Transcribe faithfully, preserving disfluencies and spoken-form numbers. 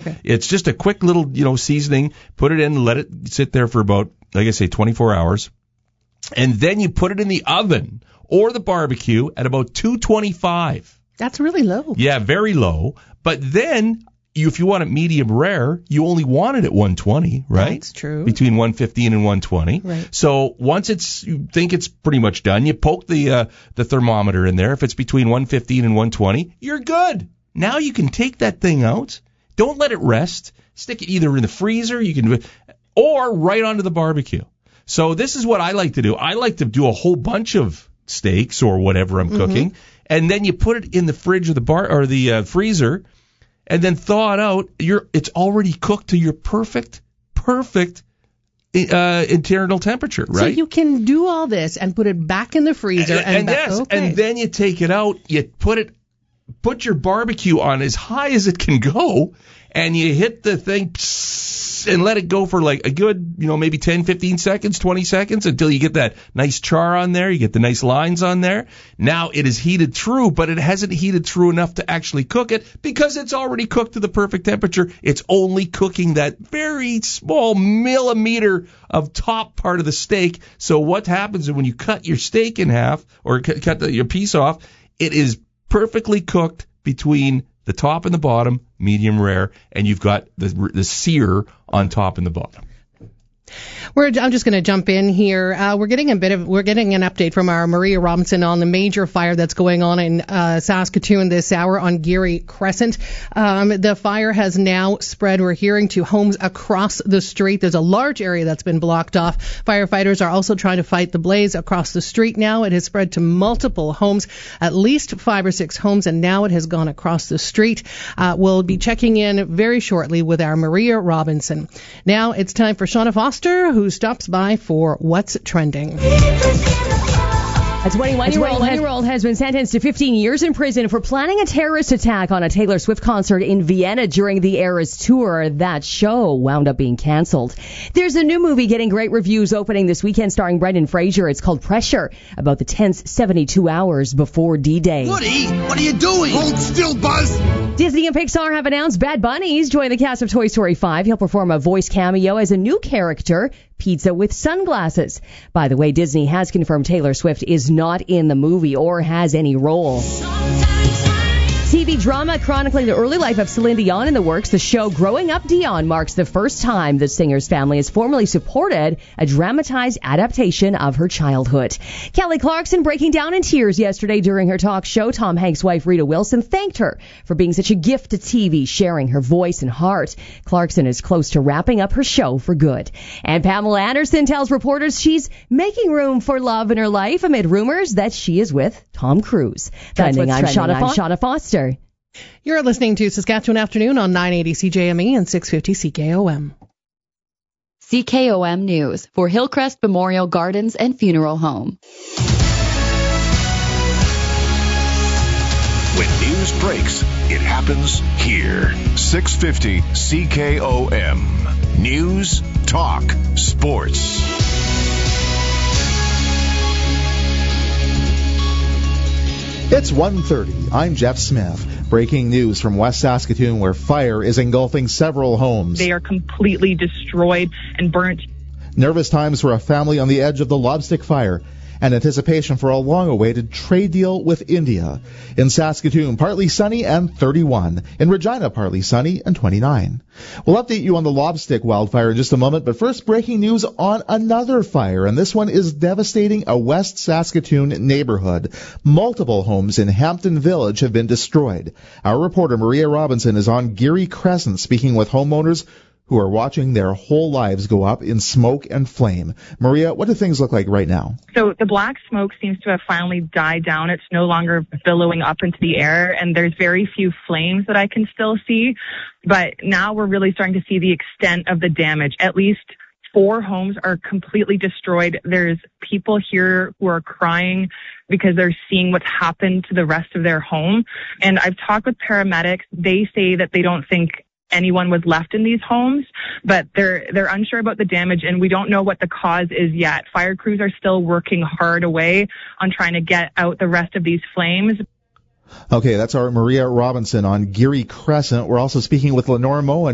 Okay. It's just a quick little, you know, seasoning. Put it in, let it sit there for about, like I say, twenty-four hours. And then you put it in the oven or the barbecue at about two twenty-five. That's really low. Yeah, very low. But then, you, if you want it medium rare, you only want it at one twenty, right? That's true. Between one fifteen and one twenty. Right. So once it's, you think it's pretty much done, you poke the uh, the thermometer in there. If it's between one fifteen and one twenty, you're good. Now you can take that thing out. Don't let it rest. Stick it either in the freezer, you can, or right onto the barbecue. So this is what I like to do. I like to do a whole bunch of steaks or whatever I'm mm-hmm. cooking, and then you put it in the fridge or the bar or the uh, freezer, and then thaw it out. You're it's already cooked to your perfect, perfect uh, internal temperature, right? So you can do all this and put it back in the freezer, and, and, and ba- yes, okay. and then you take it out. You put it, put your barbecue on as high as it can go, and you hit the thing. Psst, and let it go for like a good, you know, maybe ten, fifteen seconds, twenty seconds until you get that nice char on there. You get the nice lines on there. Now it is heated through, but it hasn't heated through enough to actually cook it because it's already cooked to the perfect temperature. It's only cooking that very small millimeter of top part of the steak. So what happens is when you cut your steak in half or cut, cut the, your piece off, it is perfectly cooked between the top and the bottom, medium rare, and you've got the the sear on top and the bottom. We're, I'm just going to jump in here. Uh, we're getting a bit of, we're getting an update from our Maria Robinson on the major fire that's going on in uh, Saskatoon this hour on Geary Crescent. Um, the fire has now spread, we're hearing, to homes across the street. There's a large area that's been blocked off. Firefighters are also trying to fight the blaze across the street now. It has spread to multiple homes, at least five or six homes, and now it has gone across the street. Uh, we'll be checking in very shortly with our Maria Robinson. Now it's time for Shauna Foster, who stops by for What's Trending. A twenty-one-year-old has been sentenced to fifteen years in prison for planning a terrorist attack on a Taylor Swift concert in Vienna during the Eras tour. That show wound up being canceled. There's a new movie getting great reviews opening this weekend starring Brendan Fraser. It's called Pressure, about the tense seventy-two hours before D-Day. Woody, what are you doing? Hold still, Buzz! Disney and Pixar have announced Bad Bunny's joined the cast of Toy Story five. He'll perform a voice cameo as a new character, Pizza with Sunglasses. By the way, Disney has confirmed Taylor Swift is not in the movie or has any role. T V drama chronicling the early life of Celine Dion in the works. The show Growing Up Dion marks the first time the singer's family has formally supported a dramatized adaptation of her childhood. Kelly Clarkson breaking down in tears yesterday during her talk show. Tom Hanks' wife Rita Wilson thanked her for being such a gift to T V, sharing her voice and heart. Clarkson is close to wrapping up her show for good. And Pamela Anderson tells reporters she's making room for love in her life amid rumors that she is with Tom Cruise. That's I'm trending. Shauna, I'm Shauna Foster. You're listening to Saskatchewan Afternoon on nine eighty C J M E and six fifty C K O M. C K O M News for Hillcrest Memorial Gardens and Funeral Home. When news breaks, it happens here. six fifty C K O M. News, talk, sports. It's one thirty. I'm Jeff Smith. Breaking news from West Saskatoon, where fire is engulfing several homes. They are completely destroyed and burnt. Nervous times for a family on the edge of the Lobstick fire, and anticipation for a long-awaited trade deal with India. In Saskatoon, partly sunny and thirty-one. In Regina, partly sunny and twenty-nine. We'll update you on the Lobstick wildfire in just a moment, but first, breaking news on another fire, and this one is devastating a West Saskatoon neighborhood. Multiple homes in Hampton Village have been destroyed. Our reporter Maria Robinson is on Geary Crescent speaking with homeowners who are watching their whole lives go up in smoke and flame. Maria, what do things look like right now? So the black smoke seems to have finally died down. It's no longer billowing up into the air, and there's very few flames that I can still see. But now we're really starting to see the extent of the damage. At least four homes are completely destroyed. There's people here who are crying because they're seeing what's happened to the rest of their home. And I've talked with paramedics. They say that they don't think anyone was left in these homes, but they're they're unsure about the damage, and we don't know what the cause is yet. Fire crews are still working hard away on trying to get out the rest of these flames. Okay, that's our Maria Robinson on Geary Crescent. We're also speaking with Lenora Moen,